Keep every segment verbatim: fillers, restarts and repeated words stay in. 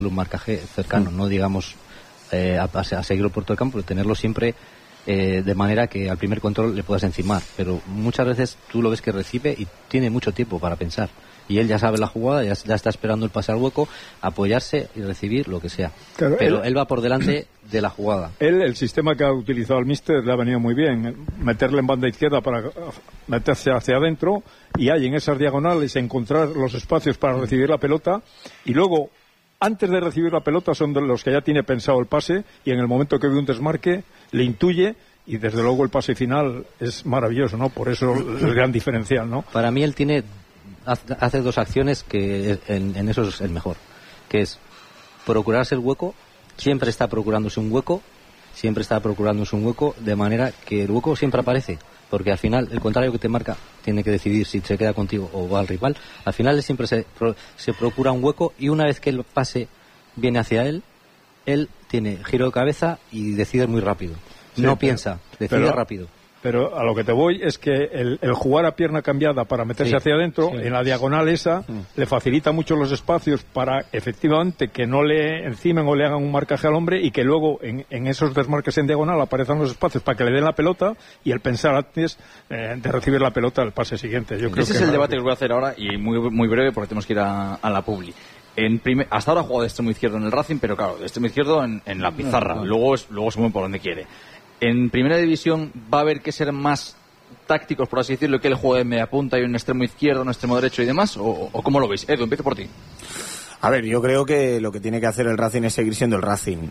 un marcaje cercano, mm. no digamos eh, a, a seguirlo por todo el campo, tenerlo siempre eh, de manera que al primer control le puedas encimar, pero muchas veces tú lo ves que recibe y tiene mucho tiempo para pensar, y él ya sabe la jugada, ya, ya está esperando el pase al hueco, apoyarse y recibir lo que sea, claro, pero él, él va por delante de la jugada. Él, el sistema que ha utilizado el míster le ha venido muy bien, meterle en banda izquierda para meterse hacia adentro, y hay en esas diagonales encontrar los espacios para recibir la pelota, y luego antes de recibir la pelota son de los que ya tiene pensado el pase, y en el momento que ve un desmarque le intuye, y desde luego el pase final es maravilloso, ¿no? Por eso el gran diferencial, ¿no? Para mí él tiene hace dos acciones que en, en eso es el mejor, que es procurarse el hueco, siempre está procurándose un hueco, siempre está procurándose un hueco, de manera que el hueco siempre aparece, porque al final el contrario que te marca tiene que decidir si se queda contigo o va al rival. Al final él siempre se, se procura un hueco, y una vez que el pase viene hacia él, él tiene giro de cabeza y decide muy rápido. Sí, no pero, piensa, decide pero, rápido. Pero a lo que te voy es que el, el jugar a pierna cambiada para meterse sí, hacia adentro, sí. en la diagonal esa, sí. le facilita mucho los espacios para efectivamente que no le encimen o le hagan un marcaje al hombre, y que luego en, en esos desmarques en diagonal aparezcan los espacios para que le den la pelota, y el pensar antes eh, de recibir la pelota el pase siguiente. Yo creo Ese que es el debate que os voy a hacer ahora, y muy, muy breve porque tenemos que ir a, a la publi. En primer, hasta ahora ha jugado de extremo izquierdo en el Racing, pero claro, de extremo izquierdo en, en la pizarra, no, no. luego es, luego se mueve por donde quiere. En primera división va a haber que ser más tácticos, por así decirlo, que el juego de media punta y un extremo izquierdo, un extremo derecho y demás, o, o ¿cómo lo veis? Edu, empiezo por ti. A ver, yo creo que lo que tiene que hacer el Racing es seguir siendo el Racing.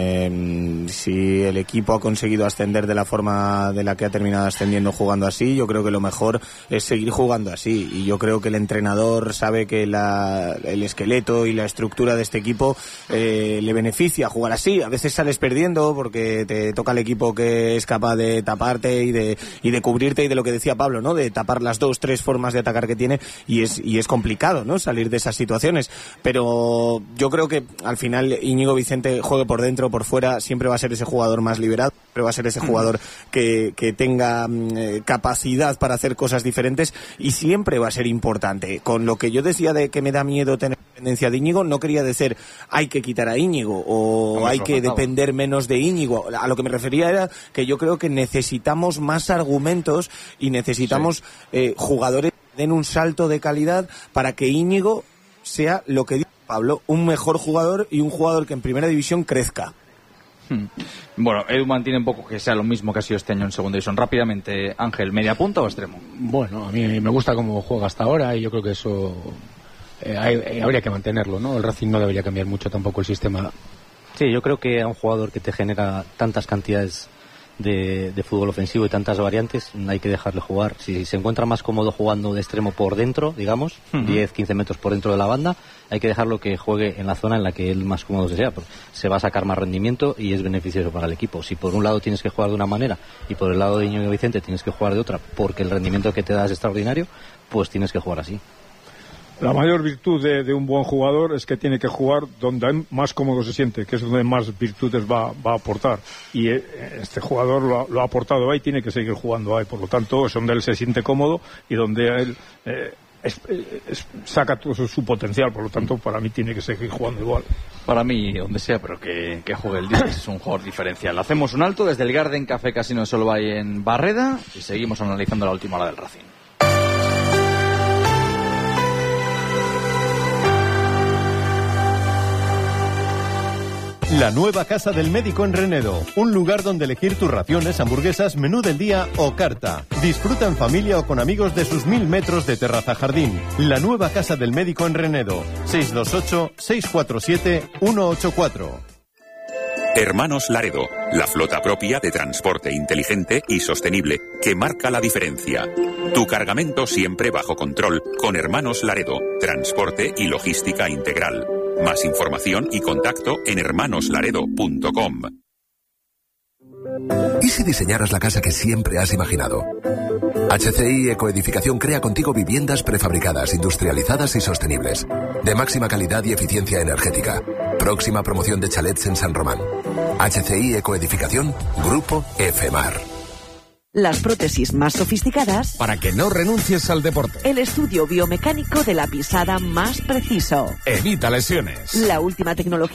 Eh, si el equipo ha conseguido ascender de la forma de la que ha terminado ascendiendo jugando así, yo creo que lo mejor es seguir jugando así. Y yo creo que el entrenador sabe que la, el esqueleto y la estructura de este equipo eh, le beneficia jugar así. A veces sales perdiendo porque te toca el equipo que es capaz de taparte y de, y de cubrirte, y de lo que decía Pablo, ¿no? De tapar las dos, tres formas de atacar que tiene, y es, y es complicado, ¿no? Salir de esas situaciones. Pero yo creo que al final Íñigo Vicente, juegue por dentro o por fuera, siempre va a ser ese jugador más liberado, siempre va a ser ese jugador que, que tenga eh, capacidad para hacer cosas diferentes, y siempre va a ser importante. Con lo que yo decía de que me da miedo tener dependencia de Íñigo, no quería decir hay que quitar a Íñigo o no, hay que faltaba. depender menos de Íñigo. A lo que me refería era que yo creo que necesitamos más argumentos y necesitamos sí. eh, jugadores que den un salto de calidad para que Íñigo sea lo que dice Pablo, un mejor jugador y un jugador que en primera división crezca. Hmm. Bueno, Edu mantiene un poco que sea lo mismo que ha sido este año en segunda división. Rápidamente, Ángel, ¿media punta o extremo? Bueno, a mí me gusta cómo juega hasta ahora, y yo creo que eso eh, hay, eh, habría que mantenerlo, ¿no? El Racing no debería cambiar mucho tampoco el sistema. Sí, yo creo que a un jugador que te genera tantas cantidades de, de fútbol ofensivo y tantas variantes, hay que dejarle jugar. Si se encuentra más cómodo jugando de extremo por dentro, digamos, uh-huh. diez, quince metros por dentro de la banda, hay que dejarlo que juegue en la zona en la que él más cómodo sea, porque se va a sacar más rendimiento y es beneficioso para el equipo. Si por un lado tienes que jugar de una manera y por el lado de Íñigo Vicente tienes que jugar de otra, porque el rendimiento que te da es extraordinario, pues tienes que jugar así. La mayor virtud de, de un buen jugador es que tiene que jugar donde más cómodo se siente, que es donde más virtudes va, va a aportar. Y este jugador lo ha, lo ha aportado ahí, tiene que seguir jugando ahí. Por lo tanto, es donde él se siente cómodo y donde él eh, es, es, saca todo su, su potencial. Por lo tanto, para mí tiene que seguir jugando igual. Para mí, donde sea, pero que, que juegue el día, es un jugador diferencial. Hacemos un alto desde el Garden Café Casino de Solvay en Barreda y seguimos analizando la última hora del Racing. La nueva Casa del Médico en Renedo, un lugar donde elegir tus raciones, hamburguesas, menú del día o carta. Disfruta en familia o con amigos de sus mil metros de terraza jardín. La nueva Casa del Médico en Renedo, seis dos ocho, seis cuatro siete, uno ocho cuatro. Hermanos Laredo, la flota propia de transporte inteligente y sostenible que marca la diferencia. Tu cargamento siempre bajo control con Hermanos Laredo, transporte y logística integral. Más información y contacto en hermanos laredo punto com. ¿Y si diseñaras la casa que siempre has imaginado? H C I Ecoedificación crea contigo viviendas prefabricadas, industrializadas y sostenibles, de máxima calidad y eficiencia energética. Próxima promoción de chalets en San Román. H C I Ecoedificación, Grupo Efemar. Las prótesis más sofisticadas. Para que no renuncies al deporte. El estudio biomecánico de la pisada más preciso. Evita lesiones. La última tecnología